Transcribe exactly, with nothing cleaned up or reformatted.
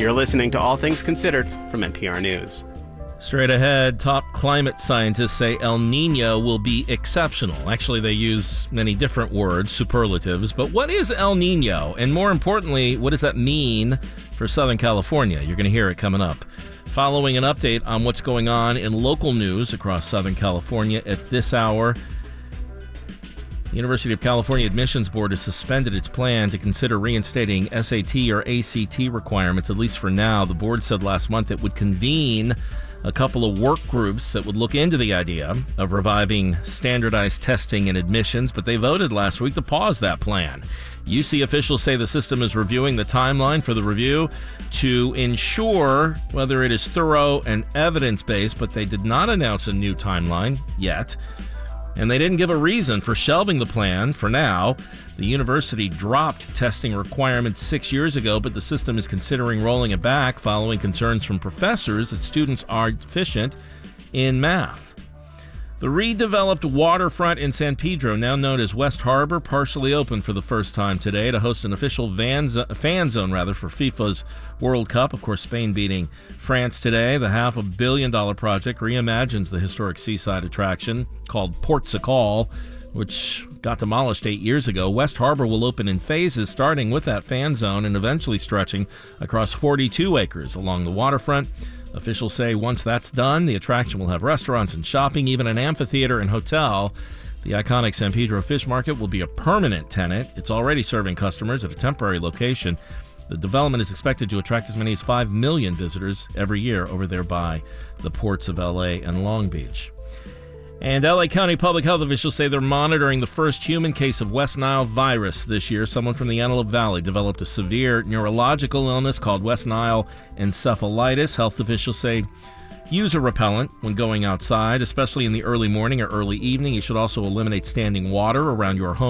You're listening to All Things Considered from N P R News. Straight ahead, top climate scientists say El Niño will be exceptional. Actually, they use many different words, superlatives. But what is El Niño? And more importantly, what does that mean for Southern California? You're going to hear it coming up. Following an update on what's going on in local news across Southern California at this hour, the University of California Admissions Board has suspended its plan to consider reinstating S A T or A C T requirements, at least for now. The board said last month it would convene a couple of work groups that would look into the idea of reviving standardized testing and admissions, but they voted last week to pause that plan. U C officials say the system is reviewing the timeline for the review to ensure whether it is thorough and evidence-based, but they did not announce a new timeline yet. And they didn't give a reason for shelving the plan for now. The university dropped testing requirements six years ago, but the system is considering rolling it back following concerns from professors that students are deficient in math. The redeveloped waterfront in San Pedro, now known as West Harbor, partially opened for the first time today to host an official van, zo- fan zone rather for FIFA's World Cup. Of course, Spain beating France today. The half a billion dollar project reimagines the historic seaside attraction called Port Sakal, which got demolished eight years ago. West Harbor will open in phases, starting with that fan zone and eventually stretching across forty-two acres along the waterfront. Officials say once that's done, the attraction will have restaurants and shopping, even an amphitheater and hotel. The iconic San Pedro Fish Market will be a permanent tenant. It's already serving customers at a temporary location. The development is expected to attract as many as five million visitors every year over there by the ports of L A and Long Beach. And L A County public health officials say they're monitoring the first human case of West Nile virus this year. Someone from the Antelope Valley developed a severe neurological illness called West Nile encephalitis. Health officials say use a repellent when going outside, especially in the early morning or early evening. You should also eliminate standing water around your home.